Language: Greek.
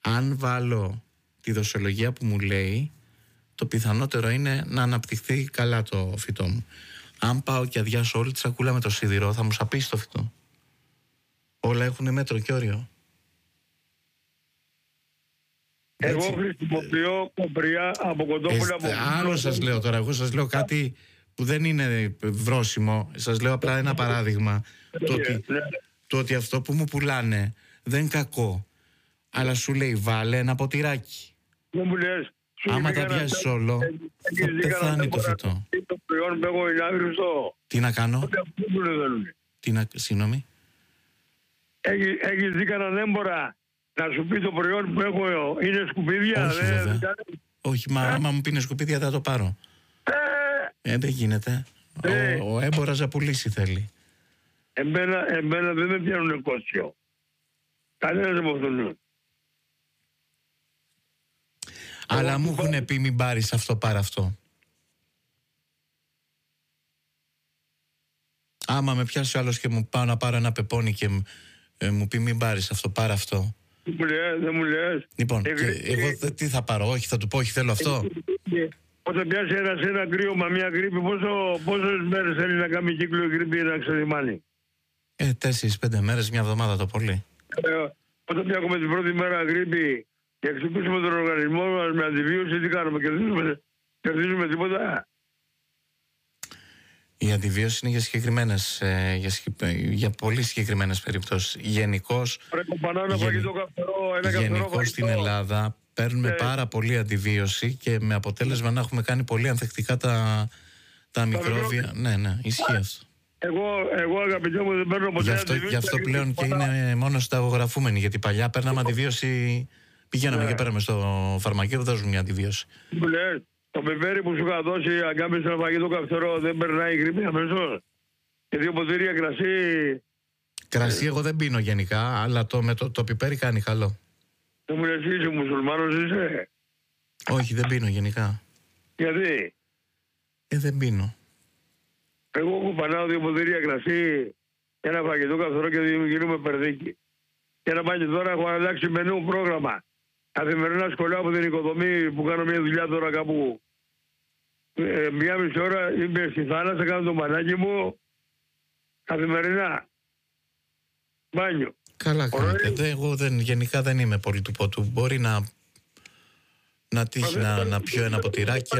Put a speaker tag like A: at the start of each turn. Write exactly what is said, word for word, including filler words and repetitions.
A: Αν βάλω τη δοσολογία που μου λέει, το πιθανότερο είναι να αναπτυχθεί καλά το φυτό μου. Αν πάω και αδειάσω όλη τη σακούλα με το σιδηρό, θα μου σαπίσει το φυτό. Όλα έχουν μέτρο και όριο.
B: Εγώ χρησιμοποιώ κοπριά από κοντόπουλα.
A: Ε, άλλο σας λέω τώρα. Εγώ σας λέω κάτι που δεν είναι βρόσιμο. Σας λέω απλά ένα παράδειγμα. το, ότι, το ότι αυτό που μου πουλάνε δεν είναι κακό. Αλλά σου λέει βάλε ένα ποτηράκι.
B: Δεν μου λες.
A: Άμα τα πιάσεις όλο, θα πεθάνει το φυτό.
B: Το προϊόν που έχω είναι άγριστο.
A: Τι να κάνω? Τι να... Συγγνώμη.
B: Έχεις δει κανέναν έμπορα να σου πει το προϊόν που έχω είναι σκουπίδια?
A: Όχι,
B: δε,
A: βέβαια.
B: δε,
A: Όχι, μα άμα μου πει είναι σκουπίδια θα το πάρω. Ε, δεν γίνεται.
B: Ε.
A: Ο, ο έμπορας να πουλήσει θέλει.
B: Εμένα, εμένα δεν με πιάνουν κότσιο. Κανένας από αυτόν.
A: Αλλά μου έχουν πει μην πάρεις αυτό, πάρ' αυτό. Άμα με πιάσει ο άλλος και μου πάω να πάρω ένα πεπόνι και ε, μου πει μην πάρεις αυτό, πάρ' αυτό.
B: Δεν μου λες, δεν μου λες.
A: Λοιπόν,
B: ε,
A: και
B: ε,
A: εγώ ε, τι θα πάρω? Όχι, θα του πω όχι, θέλω αυτό.
B: Ε, όταν πιάσει ένα, ένα κρύωμα, μια γρήπη, πόσο, πόσες μέρες θέλει να κάνει κύκλο η γρήπη να ξεδιμάνει?
A: Ε, τέσσερις πέντε μέρες, μια εβδομάδα το πολύ.
B: Ε, όταν πιάσουμε την πρώτη μέρα γρήπη και χτυπήσουμε τον οργανισμό μας με αντιβίωση, τι κάνουμε? Κερδίζουμε, κερδίζουμε τίποτα?
A: Η αντιβίωση είναι για συγκεκριμένες, ε, για, για πολύ συγκεκριμένες περιπτώσεις. Γενικώς, γενικώς στην Ελλάδα παίρνουμε ε, πάρα πολύ αντιβίωση και με αποτέλεσμα να έχουμε κάνει πολύ ανθεκτικά τα, τα μικρόβια. Ναι, ναι, ισχύει αυτό.
B: Εγώ, εγώ αγαπητέ μου, δεν παίρνω ποτέ
A: γι αυτό,
B: αντιβίωση.
A: Γι' αυτό πλέον και είναι μόνο συνταγογραφούμενοι. Γιατί παλιά παίρναμε αντιβίωση, πηγαίναμε ναι. και παίρναμε στο φαρμακείο, δεν δώσουν μια αντιβίωση.
B: Μου λες, το πιπέρι που σου είχα δώσει, αν κάνεις ένα φαγητό καυτερό, δεν περνάει η γρήπη αμέσως? Και δύο ποτήρια κρασί.
A: Κρασί εγώ δεν πίνω γενικά, αλλά το, με το, το πιπέρι κάνει καλό.
B: Δεν μου λες, είσαι μουσουλμάνος είσαι?
A: Όχι, δεν πίνω γενικά.
B: Γιατί?
A: Ε, δεν πίνω.
B: Εγώ κουπανάω δύο ποτήρια κρασί, ένα φαγητό καυτερό και γίνουμε περδίκι. Και να πάει και τώρα έχω αλλάξει μενού πρόγραμμα. Καθημερινά σχολεία από την οικοδομή που κάνω μια δουλειά τώρα κάπου ε, μια μισή ώρα είμαι στη θάλασσα, κάνω το μανάκι μου καθημερινά. Μπάνιο.
A: Καλά κάνετε. Εγώ δεν, γενικά δεν είμαι πολύ του ποτού. Μπορεί να, να τύχει να, να πιω ένα ποτηράκι.